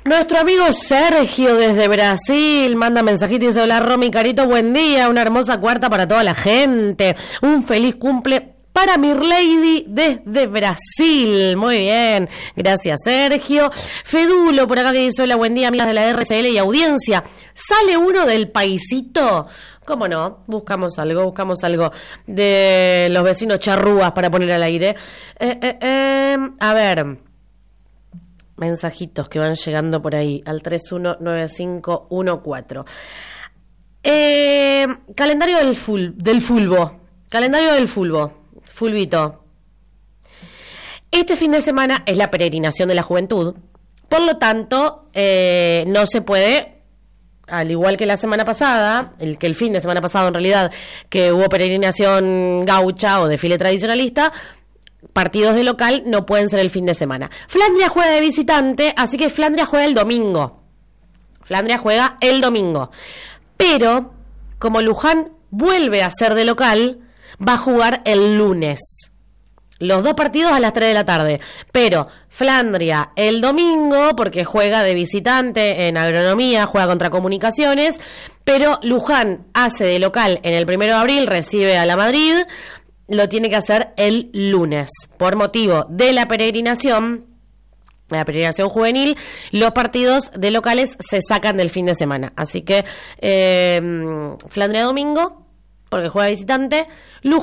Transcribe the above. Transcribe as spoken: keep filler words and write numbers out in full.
Nuestro amigo Sergio desde Brasil manda mensajito y dice: hola Romy, Carito, buen día, una hermosa cuarta para toda la gente, un feliz cumple para mi lady desde Brasil. Muy bien, gracias Sergio. Fedulo por acá que dice: hola, buen día amigas de la R C L y audiencia, ¿sale uno del paisito? ¿Cómo no? Buscamos algo, buscamos algo de los vecinos charrúas para poner al aire. Eh, eh, eh, a ver, mensajitos que van llegando por ahí al tres uno nueve cinco uno cuatro. Eh, calendario del ful, del fulbo. Calendario del fulbo. Fulbito. Este fin de semana es la peregrinación de la juventud. Por lo tanto, eh, no se puede, al igual que la semana pasada, el que el fin de semana pasado en realidad, que hubo peregrinación gaucha o desfile tradicionalista, partidos de local no pueden ser el fin de semana. Flandria juega de visitante, así que Flandria juega el domingo. Flandria juega el domingo. Pero, como Luján vuelve a ser de local, va a jugar el lunes. Los dos partidos a las tres de la tarde. Pero Flandria el domingo, porque juega de visitante en agronomía, juega contra comunicaciones. Pero Luján hace de local en el primero de abril, recibe a la Madrid. Lo tiene que hacer el lunes. Por motivo de la peregrinación, la peregrinación juvenil, los partidos de locales se sacan del fin de semana. Así que eh, Flandria domingo, porque juega visitante. Luján